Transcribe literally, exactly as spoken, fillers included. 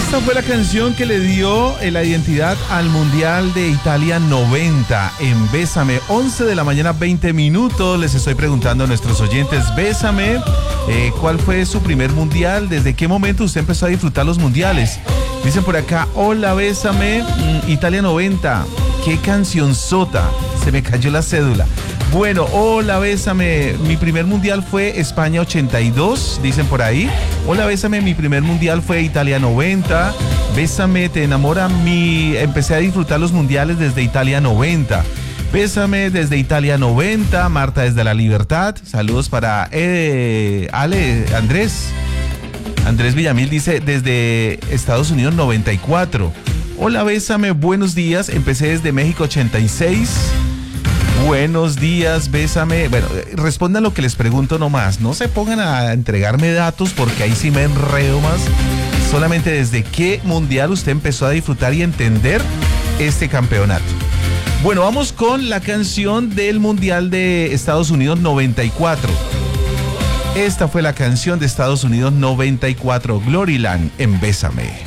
Esta fue la canción que le dio eh, la identidad al Mundial de Italia noventa en Bésame. once de la mañana, veinte minutos. Les estoy preguntando a nuestros oyentes, Bésame, eh, ¿cuál fue su primer mundial? ¿Desde qué momento usted empezó a disfrutar los mundiales? Dicen por acá, hola, Bésame, mm, Italia noventa. Qué cancionzota. Se me cayó la cédula. Bueno, hola, Bésame, mi primer mundial fue España ochenta y dos, dicen por ahí. Hola, Bésame, mi primer mundial fue Italia noventa. Bésame, te enamora mi... Empecé a disfrutar los mundiales desde Italia noventa. Bésame desde Italia noventa. Marta desde La Libertad. Saludos para eh, Ale, Andrés. Andrés Villamil dice desde Estados Unidos noventa y cuatro. Hola, Bésame, buenos días. Empecé desde México ochenta y seis. Buenos días, Bésame. Bueno, respondan lo que les pregunto nomás. No se pongan a entregarme datos porque ahí sí me enredo más. Solamente desde qué mundial usted empezó a disfrutar y entender este campeonato. Bueno, vamos con la canción del Mundial de Estados Unidos noventa y cuatro. Esta fue la canción de Estados Unidos noventa y cuatro, Gloryland en Bésame.